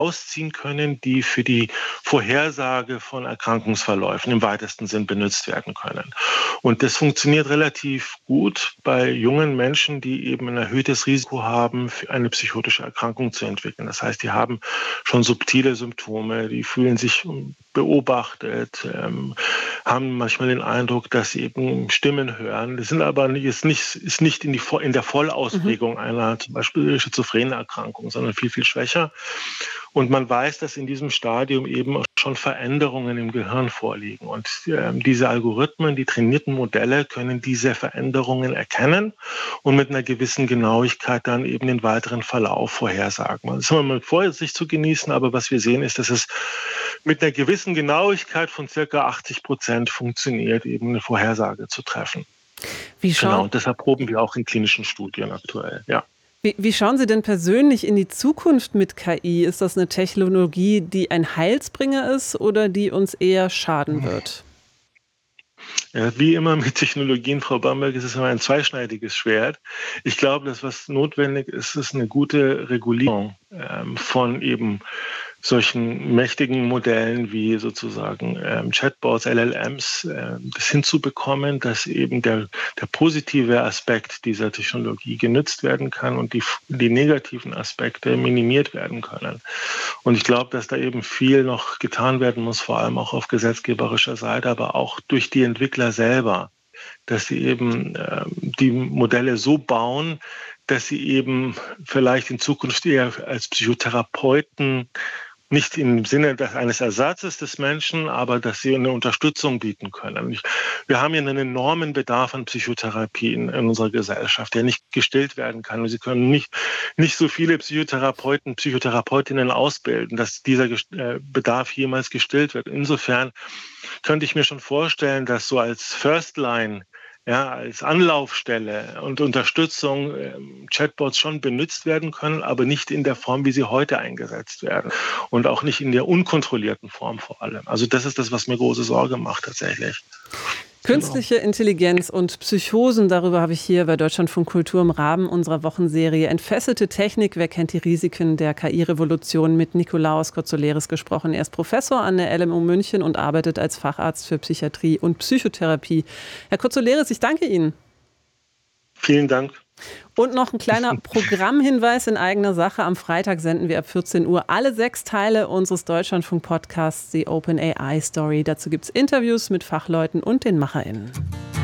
ausziehen können, die für die Vorhersage von Erkrankungsverläufen im weitesten Sinn benutzt werden können. Und das funktioniert relativ gut bei jungen Menschen, die eben ein erhöhtes Risiko haben, für eine psychotische Erkrankung zu entwickeln. Das heißt, die haben schon subtile Symptome, die fühlen sich beobachtet, haben manchmal den Eindruck, dass sie eben Stimmen hören. Das sind aber ist nicht in der Vollausprägung einer zum Beispiel schizophrenen Erkrankung, sondern viel, viel schwächer. Und man weiß, dass in diesem Stadium eben schon Veränderungen im Gehirn vorliegen. Und diese Algorithmen, die trainierten Modelle, können diese Veränderungen erkennen und mit einer gewissen Genauigkeit dann eben den weiteren Verlauf vorhersagen. Das ist immer mit Vorsicht zu genießen, aber was wir sehen, ist, dass es mit einer gewissen Genauigkeit von ca. 80% funktioniert, eben eine Vorhersage zu treffen. Genau, und das erproben wir auch in klinischen Studien aktuell, ja. Wie schauen Sie denn persönlich in die Zukunft mit KI? Ist das eine Technologie, die ein Heilsbringer ist oder die uns eher schaden wird? Ja, wie immer mit Technologien, Frau Bamberg, ist es immer ein zweischneidiges Schwert. Ich glaube, dass was notwendig ist, ist eine gute Regulierung von eben solchen mächtigen Modellen wie sozusagen Chatbots, LLMs, das hinzubekommen, dass eben der positive Aspekt dieser Technologie genutzt werden kann und die negativen Aspekte minimiert werden können. Und ich glaube, dass da eben viel noch getan werden muss, vor allem auch auf gesetzgeberischer Seite, aber auch durch die Entwickler selber, dass sie eben die Modelle so bauen, dass sie eben vielleicht in Zukunft eher als Psychotherapeuten nicht im Sinne eines Ersatzes des Menschen, aber dass sie eine Unterstützung bieten können. Wir haben ja einen enormen Bedarf an Psychotherapie in unserer Gesellschaft, der nicht gestillt werden kann. Und Sie können nicht so viele Psychotherapeuten, Psychotherapeutinnen ausbilden, dass dieser Bedarf jemals gestillt wird. Insofern könnte ich mir schon vorstellen, dass so als First Line, ja, als Anlaufstelle und Unterstützung Chatbots schon benutzt werden können, aber nicht in der Form, wie sie heute eingesetzt werden und auch nicht in der unkontrollierten Form vor allem. Also das ist das, was mir große Sorge macht tatsächlich. Künstliche Intelligenz und Psychosen, darüber habe ich hier bei Deutschlandfunk Kultur im Rahmen unserer Wochenserie Entfesselte Technik, wer kennt die Risiken der KI-Revolution mit Nikolaos Kotsoleris gesprochen. Er ist Professor an der LMU München und arbeitet als Facharzt für Psychiatrie und Psychotherapie. Herr Kotsoleris, ich danke Ihnen. Vielen Dank. Und noch ein kleiner Programmhinweis in eigener Sache. Am Freitag senden wir ab 14 Uhr alle 6 Teile unseres Deutschlandfunk-Podcasts The Open AI Story. Dazu gibt es Interviews mit Fachleuten und den MacherInnen.